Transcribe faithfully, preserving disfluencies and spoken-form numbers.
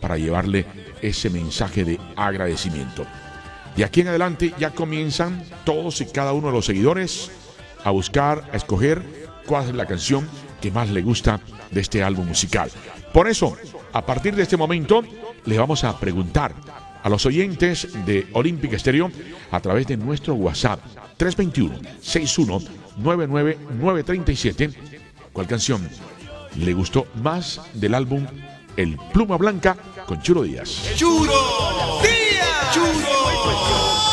para llevarle ese mensaje de agradecimiento. De aquí en adelante ya comienzan todos y cada uno de los seguidores a buscar, a escoger cuál es la canción que más le gusta de este álbum musical. Por eso, a partir de este momento, les vamos a preguntar a los oyentes de Olímpica Estéreo a través de nuestro WhatsApp tres dos uno, seis uno nueve nueve nueve tres siete cuál canción le gustó más del álbum El Pluma Blanca con Churo Díaz. ¡Churo Díaz! ¡Churo!